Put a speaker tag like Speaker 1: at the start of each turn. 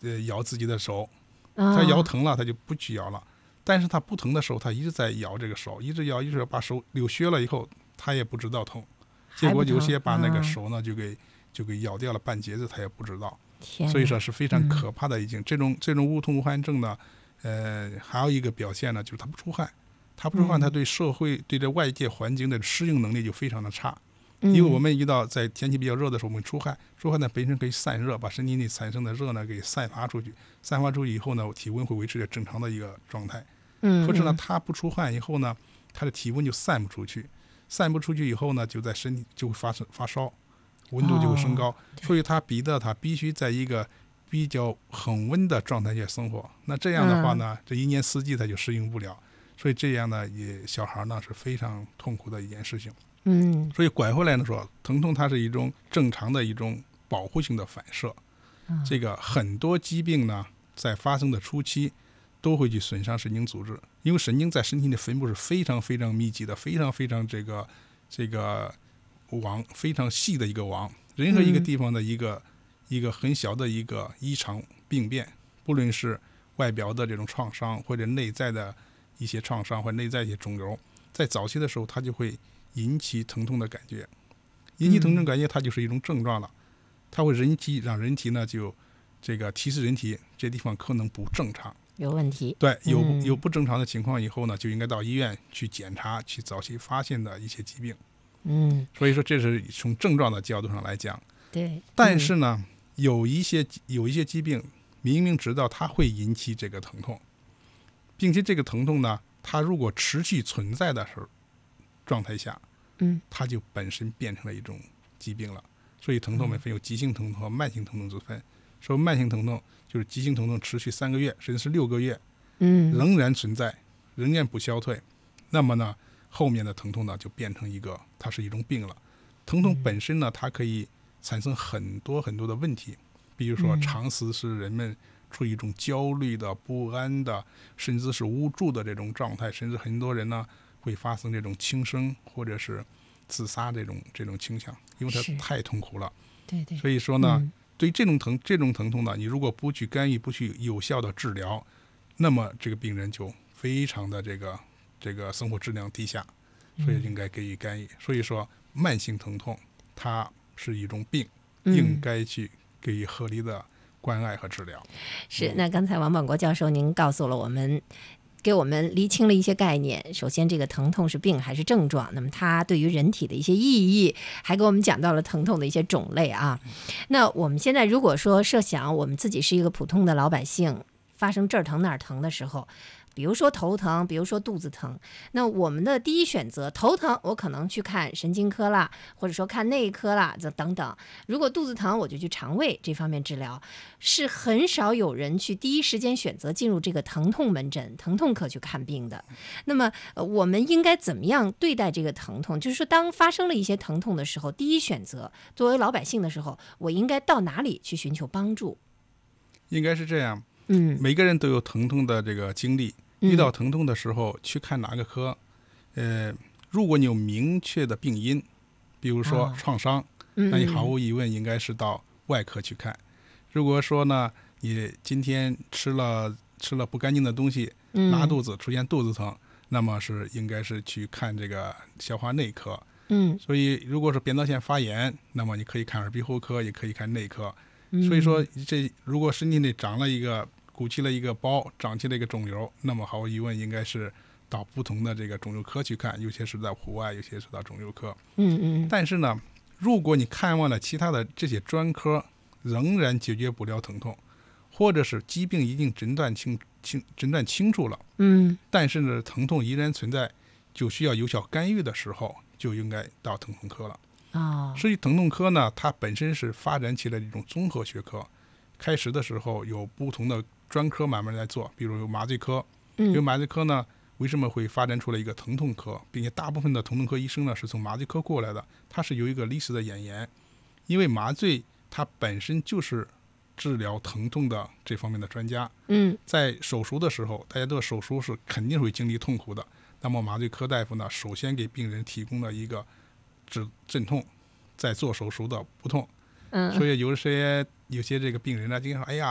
Speaker 1: 咬自己的手，他咬疼了他就不去咬了，但是他不疼的时候他一直在咬这个手，一直咬，一直把手流血了以后他也不知道疼，结果有些把那个手呢就给咬掉了半截子，他也不知道。所以说是非常可怕的。已经这种无痛无汗症呢，还有一个表现呢，就是他不出汗，他对社会对这外界环境的适应能力就非常的差。因为我们遇到在天气比较热的时候，我们出汗呢本身可以散热，把身体里产生的热呢给散发出去以后呢，体温会维持在正常的一个状态。可是呢，他不出汗以后呢，他的体温就散不出去以后呢，就在身体就会发烧，温度就会升高，所以他必须在一个比较恒温的状态下生活。那这样的话呢，这一年四季他就适应不了，所以这样呢，小孩呢是非常痛苦的一件事情。所以拐回来呢说，疼痛它是一种正常的一种保护性的反射。这个很多疾病呢，在发生的初期都会去损伤神经组织，因为神经在身体的分布是非常非常密集的，非常非常这个网非常细的一个网，任何一个地方的一个很小的一个异常病变，不论是外表的这种创伤，或者内在的一些创伤，或者内在一些肿瘤，在早期的时候它就会引起疼痛的感觉，它就是一种症状了，它会让人体呢就这个提示人体这地方可能不正常，
Speaker 2: 有问题。
Speaker 1: 对，有不正常的情况以后呢，就应该到医院去检查，去早期发现的一些疾病。所以说这是从症状的角度上来讲。
Speaker 2: 对，
Speaker 1: 但是呢，有一些疾病明明知道它会引起这个疼痛，并且这个疼痛呢，它如果持续存在的时候状态下，它就本身变成了一种疾病了。所以疼痛分有急性疼痛和慢性疼痛之分。说慢性疼痛就是急性疼痛持续3个月甚至是6个月，仍然存在，仍然不消退，那么呢，后面的疼痛呢就变成它是一种病了。疼痛本身呢，它可以产生很多很多的问题，比如说长时使人们处于一种焦虑的、不安的，甚至是无助的这种状态，甚至很多人呢会发生这种轻生或者是自杀这种倾向，因为它太痛苦了。
Speaker 2: 对对。
Speaker 1: 所以说呢，对于这种疼痛呢，你如果不去干预，不去有效的治疗，那么这个病人就非常的这个生活质量低下，所以应该给予干预。所以说慢性疼痛它是一种病，应该去给予合理的关爱和治疗。
Speaker 2: 是，那刚才王保国教授您告诉了我们，给我们厘清了一些概念。首先，这个疼痛是病还是症状？那么它对于人体的一些意义，还给我们讲到了疼痛的一些种类啊。那我们现在如果说设想我们自己是一个普通的老百姓，发生这儿疼那儿疼的时候，比如说头疼，比如说肚子疼，那我们的第一选择，头疼我可能去看神经科啦，或者说看内科啦，等等。如果肚子疼，我就去肠胃这方面治疗。是很少有人去第一时间选择进入这个疼痛门诊、疼痛科去看病的。那么我们应该怎么样对待这个疼痛？就是说，当发生了一些疼痛的时候，第一选择作为老百姓的时候，我应该到哪里去寻求帮助？
Speaker 1: 应该是这样。每个人都有疼痛的这个经历，遇到疼痛的时候去看哪个科。如果你有明确的病因，比如说创伤，那你毫无疑问应该是到外科去看。如果说呢，你今天吃了不干净的东西，拉肚子出现肚子疼，那么应该是去看这个消化内科。所以如果是扁桃腺发炎，那么你可以看耳鼻喉科，也可以看内科。所以说如果身体里鼓起了一个包，长起了一个肿瘤，那么毫无疑问应该是到不同的这个肿瘤科去看，有些是在户外，有些是到肿瘤科。但是呢，如果你看完了其他的这些专科，仍然解决不了疼痛，或者是疾病已经诊断清楚了，但是呢疼痛依然存在，就需要有效干预的时候，就应该到疼痛科了。所以疼痛科呢，它本身是发展起来的一种综合学科。开始的时候有不同的专科慢慢来做，比如有麻醉科。有麻醉科呢，为什么会发展出来一个疼痛科，并且大部分的疼痛科医生呢是从麻醉科过来的，它是有一个历史的演员。因为麻醉它本身就是治疗疼痛的这方面的专家。在手术的时候，大家都手术是肯定会经历痛苦的，那么麻醉科大夫呢，首先给病人提供了一个镇痛，再做手术的不痛。所以有些这个病人呢，经常说，哎呀，